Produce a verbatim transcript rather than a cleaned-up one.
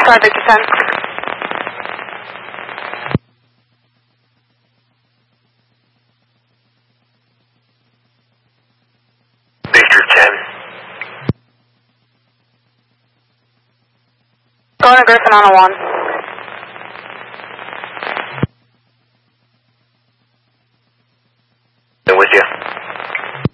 five, Victor ten. Victor ten. Going to Griffin on a one.